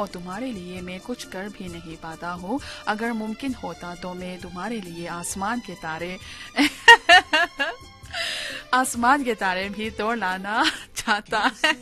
तुम्हारे लिए मैं कुछ कर भी नहीं पाता हूँ। अगर मुमकिन होता तो मैं तुम्हारे लिए आसमान के तारे आसमान के तारे भी तोड़ लाना चाहता है।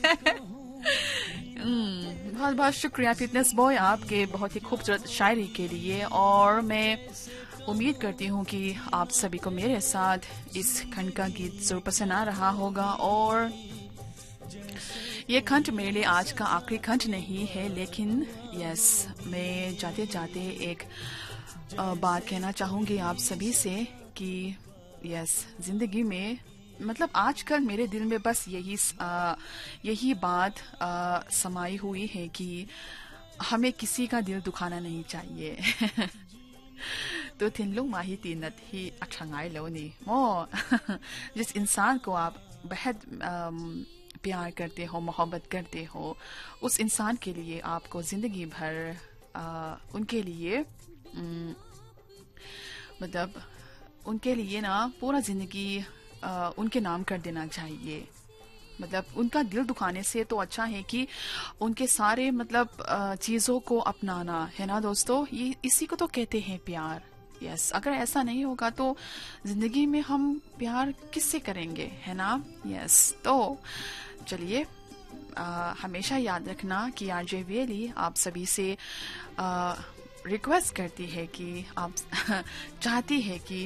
बहुत बहुत शुक्रिया फिटनेस बॉय आपके बहुत ही खूबसूरत शायरी के लिए। और मैं उम्मीद करती हूँ कि आप सभी को मेरे साथ इस खंड का गीत जरूर पसंद आ रहा होगा। और ये खंड मेरे लिए आज का आखिरी खंड नहीं है, लेकिन यस, मैं जाते जाते एक बात कहना चाहूंगी आप सभी से कि यस, जिंदगी में मतलब आजकल मेरे दिल में बस यही बात समाई हुई है कि हमें किसी का दिल दुखाना नहीं चाहिए। तो थिनलुंग माही तीनत ही अक्षंगाई लोनी मो जिस इंसान को आप बेहद प्यार करते हो, मोहब्बत करते हो, उस इंसान के लिए आपको जिंदगी भर उनके लिए मतलब उनके लिए ना पूरा जिंदगी उनके नाम कर देना चाहिए। मतलब उनका दिल दुखाने से तो अच्छा है कि उनके सारे मतलब चीजों को अपनाना, है ना दोस्तों। ये इसी को तो कहते हैं प्यार। यस, अगर ऐसा नहीं होगा तो जिंदगी में हम प्यार किससे करेंगे, है ना। यस, तो चलिए हमेशा याद रखना कि आरजे वेली आप सभी से रिक्वेस्ट करती है कि आप चाहती है कि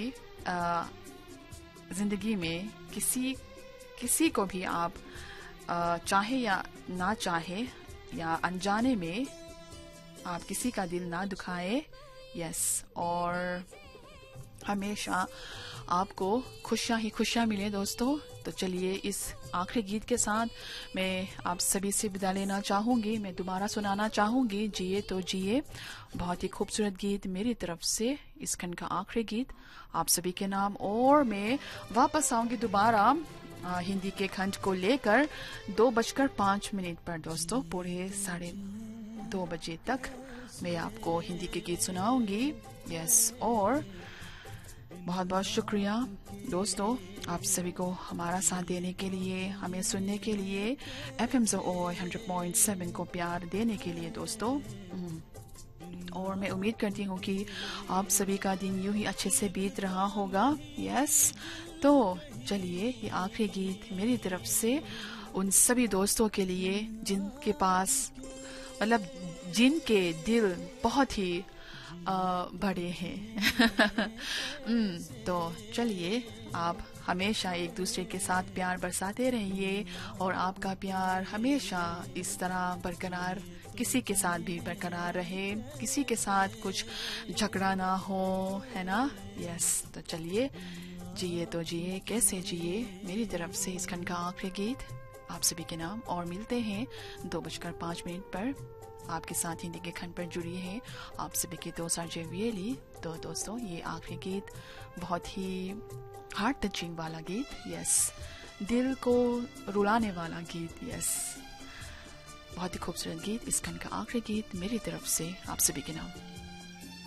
जिंदगी में किसी को भी आप चाहे या ना चाहे या अनजाने में आप किसी का दिल ना दुखाए। यस, और हमेशा आपको खुशियां ही खुशियां मिले दोस्तों। तो चलिए इस आखिरी गीत के साथ मैं आप सभी से विदा लेना चाहूंगी। मैं दोबारा सुनाना चाहूंगी जिए तो जिए, बहुत ही खूबसूरत गीत मेरी तरफ से, इस खंड का आखिरी गीत आप सभी के नाम। और मैं वापस आऊंगी दोबारा हिंदी के खंड को लेकर 2:05 पर दोस्तों। पूरे 2:30 बजे तक मैं आपको हिंदी के गीत सुनाऊंगी। यस, और बहुत बहुत शुक्रिया दोस्तों आप सभी को हमारा साथ देने के लिए, हमें सुनने के लिए, FM 100.7 को प्यार देने के लिए दोस्तों। और मैं उम्मीद करती हूँ कि आप सभी का दिन यूं ही अच्छे से बीत रहा होगा। यस, तो चलिए ये आखिरी गीत मेरी तरफ से उन सभी दोस्तों के लिए जिनके पास मतलब जिनके दिल बहुत ही बड़े हैं। तो चलिए आप हमेशा एक दूसरे के साथ प्यार बरसाते रहिए और आपका प्यार हमेशा इस तरह बरकरार, किसी के साथ भी बरकरार रहे, किसी के साथ कुछ झगड़ा ना हो, है ना। यस, तो चलिए जिए तो जिए कैसे जिए मेरी तरफ से इस खंड का आखिरी गीत आप सभी के नाम। और मिलते हैं 2:05 पर आपके साथ हिंदी के खंड पर जुड़ी है आप सभी के दोस्त आरजे वेली। तो दोस्तों ये आखिरी गीत बहुत ही हार्ट टचिंग वाला गीत, यस, दिल को रुलाने वाला गीत, यस, बहुत ही खूबसूरत गीत, इस खंड का आखिरी गीत मेरी तरफ से आप सभी के नाम।